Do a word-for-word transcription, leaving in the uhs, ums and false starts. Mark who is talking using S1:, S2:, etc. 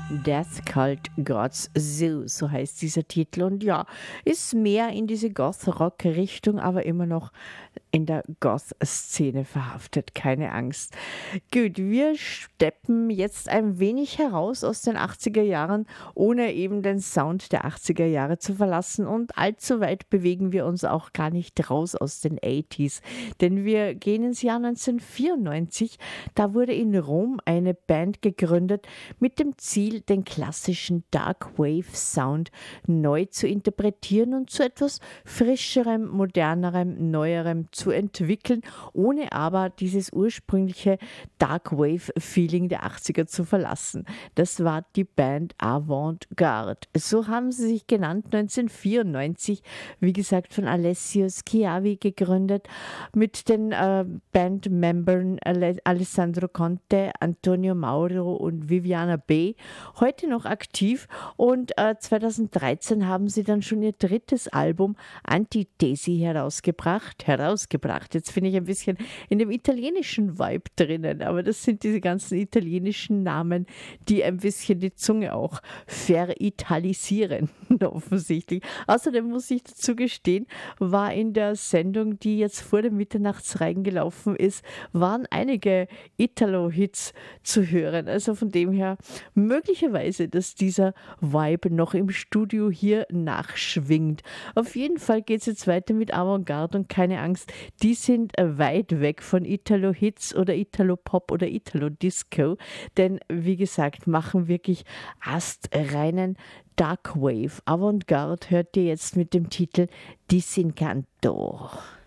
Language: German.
S1: Death Cult Gods Zoo, so heißt dieser Titel. Und ja, ist mehr in diese Goth-Rock-Richtung, aber immer noch in der Goth-Szene verhaftet. Keine Angst. Gut, wir steppen jetzt ein wenig heraus aus den achtziger Jahren, ohne eben den Sound der achtziger Jahre zu verlassen. Und allzu weit bewegen wir uns auch gar nicht raus aus den achtziger. Denn wir gehen ins Jahr neunzehnhundertvierundneunzig. Da wurde in Rom eine Band gegründet mit dem Ziel, den klassischen Dark Wave Sound neu zu interpretieren und zu etwas frischerem, modernerem, neuerem zu entwickeln, ohne aber dieses ursprüngliche Dark Wave Feeling der achtziger zu verlassen. Das war die Band Avantgarde. So haben sie sich genannt, neunzehnhundertvierundneunzig, wie gesagt von Alessio Schiavi gegründet, mit den äh, Bandmembern Ale- Alessandro Conte, Antonio Mauro und Viviana B. Heute noch aktiv, und äh, zweitausenddreizehn haben sie dann schon ihr drittes Album Antithesi herausgebracht. Herausgebracht, jetzt bin ich ein bisschen in dem italienischen Vibe drinnen, aber das sind diese ganzen italienischen Namen, die ein bisschen die Zunge auch veritalisieren, offensichtlich. Außerdem muss ich dazu gestehen, war in der Sendung, die jetzt vor dem Mitternachtsreigen gelaufen ist, waren einige Italo-Hits zu hören. Also von dem her möglicherweise, dass dieser Vibe noch im Studio hier nachschwingt. Auf jeden Fall geht es jetzt weiter mit Avantgarde, und keine Angst, die sind weit weg von Italo-Hits oder Italo-Pop oder Italo-Disco, denn wie gesagt, machen wirklich astreinen Dark Wave. Avantgarde hört ihr jetzt mit dem Titel Disincanto.